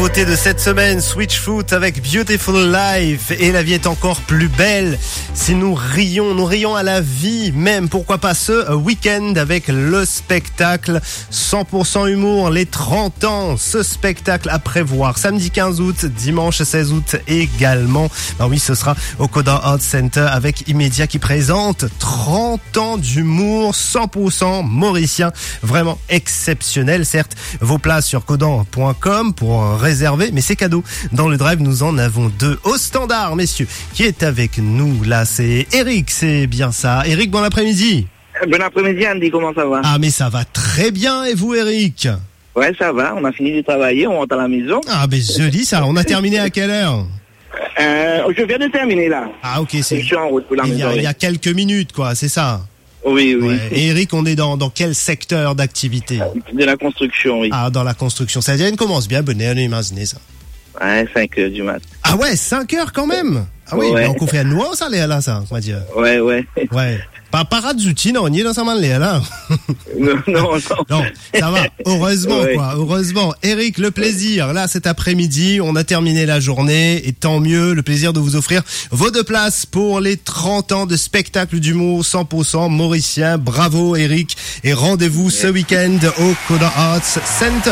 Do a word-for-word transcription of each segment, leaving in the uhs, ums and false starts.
Nouveauté de cette semaine, Switchfoot avec Beautiful Life. Et la vie est encore plus belle si nous rions, nous rions à la vie même. Pourquoi pas ce week-end avec le spectacle cent pour cent humour, les trente ans. Ce spectacle à prévoir samedi quinze août, dimanche seize août également. Ben oui, ce sera au Codan Arts Center avec Immédiat qui présente trente ans d'humour cent pour cent mauricien. Vraiment exceptionnel. Certes, vos places sur codan point com pour réserver, mais c'est cadeau. Dans le drive, nous en avons deux au standard, messieurs. Qui est avec nous là? C'est Eric, c'est bien ça. Eric, bon après-midi. Bon après-midi Andy, comment ça va? Ah mais ça va très bien, et vous Eric? Ouais, ça va, on a fini de travailler, on rentre à la maison. Ah ben joli ça, on a terminé à quelle heure? Euh, je viens de terminer là. Ah ok, c'est... Je suis en route pour la il y maison. a, il y a quelques minutes quoi, c'est ça? Oui, oui. Ouais. Et Eric, on est dans, dans quel secteur d'activité? De la construction, oui. Ah, dans la construction. Ça vient, commence bien, bonne année, imaginez ça. Ouais, cinq heures du mat. Ah ouais, cinq heures quand même. Ah oui, ouais. Donc on fait à noir, ça, les là, ça, on va dire. Ouais, ouais. Ouais. Pas parade d'outils, non, on y est dans sa main, les là. Non, non, non. Non, ça va. Heureusement, ouais. quoi. Heureusement. Eric, le plaisir. Là, cet après-midi, on a terminé la journée. Et tant mieux, le plaisir de vous offrir vos deux places pour les trente ans de spectacle d'humour cent pour cent mauricien. Bravo, Eric. Et rendez-vous ce week-end au Codan Arts Center.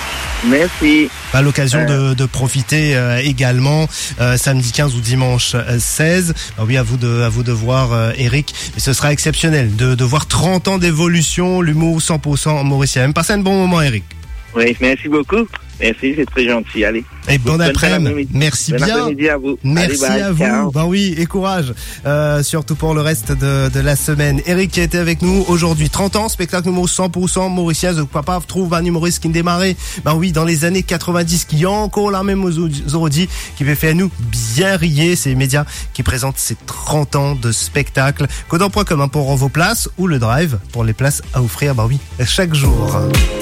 Merci. À l'occasion euh... de, de profiter euh, également euh, samedi quinze ou dimanche euh, seize. Ah oui, à vous de à vous de voir euh, Eric. Et ce sera exceptionnel de, de voir trente ans d'évolution, l'humour cent pour cent mauricien. Passez un bon moment, Eric. Oui, merci beaucoup. Merci, c'est très gentil. Allez. Et bon après-midi. Merci bon bien. après-midi à vous. Merci Allez, bye, à vous. ciao. Ben oui, et courage. Euh, surtout pour le reste de, de la semaine. Eric qui a été avec nous aujourd'hui. trente ans, spectacle humour cent pour cent mauricien. The Papa trouve un humoriste qui démarrait. Ben oui, dans les années quatre-vingt-dix, qui a encore la même Zorodi, qui fait faire nous bien rire. C'est Immédiat qui présente ses trente ans de spectacle. Codan point com pour vos places ou le drive pour les places à offrir. Ben oui, chaque jour.